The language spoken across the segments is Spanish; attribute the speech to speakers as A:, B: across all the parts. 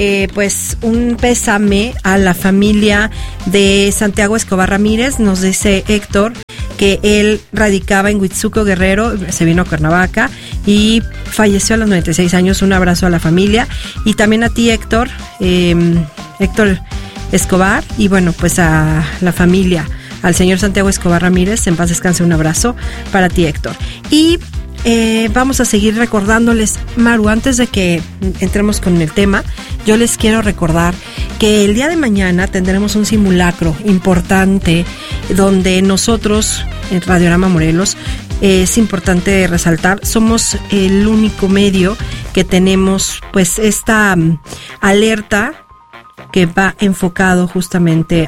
A: pues un pésame a la familia de Santiago Escobar Ramírez. Nos dice Héctor que él radicaba en Huitzuco, Guerrero, se vino a Cuernavaca y falleció a los 96 años. Un abrazo a la familia y también a ti, Héctor, Héctor Escobar, y bueno, pues a la familia, al señor Santiago Escobar Ramírez, en paz descanse, un abrazo para ti, Héctor. Y vamos a seguir recordándoles, Maru, antes de que entremos con el tema, yo les quiero recordar que el día de mañana tendremos un simulacro importante donde nosotros, en Radiorama Morelos, es importante resaltar, somos el único medio que tenemos pues esta alerta que va enfocado justamente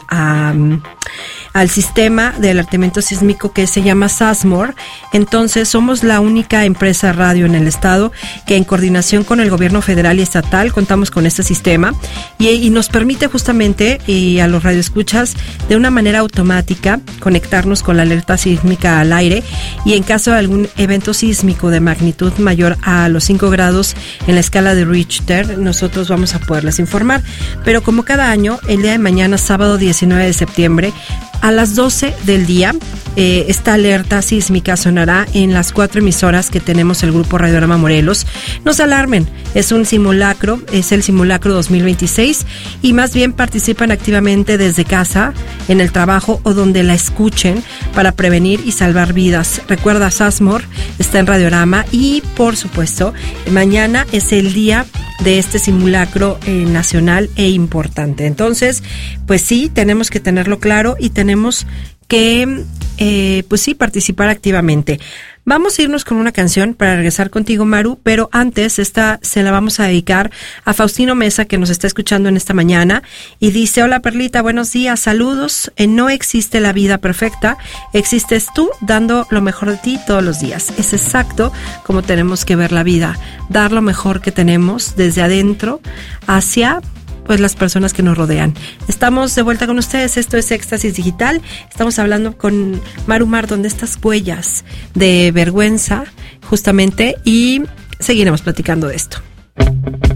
A: al sistema de alertamiento sísmico que se llama SASMOR. Entonces somos la única empresa radio en el estado que en coordinación con el gobierno federal y estatal contamos con este sistema y nos permite justamente a los radioescuchas de una manera automática conectarnos con la alerta sísmica al aire, y en caso de algún evento sísmico de magnitud mayor a los 5 grados en la escala de Richter, nosotros vamos a poderles informar. Pero como cada año, el día de mañana, sábado 19 de septiembre, a las 12 del día, esta alerta sísmica sonará en las 4 emisoras que tenemos el grupo Radiorama Morelos. No se alarmen, es un simulacro, es el simulacro 2026, y más bien participan activamente desde casa, en el trabajo o donde la escuchen para prevenir y salvar vidas. Recuerda, SASMOR está en Radiorama y, por supuesto, mañana es el día de este simulacro nacional e importante. Entonces, pues sí, tenemos que tenerlo claro y tenemos que, pues sí, participar activamente. Vamos a irnos con una canción para regresar contigo, Maru, pero antes esta se la vamos a dedicar a Faustino Mesa, que nos está escuchando en esta mañana, y dice: hola Perlita, buenos días, saludos. No existe la vida perfecta, existes tú dando lo mejor de ti todos los días. Es exacto como tenemos que ver la vida, dar lo mejor que tenemos desde adentro hacia pues las personas que nos rodean. Estamos de vuelta con ustedes, esto es Éxtasis Digital, estamos hablando con Maru Mardon de estas huellas de vergüenza justamente, y seguiremos platicando de esto.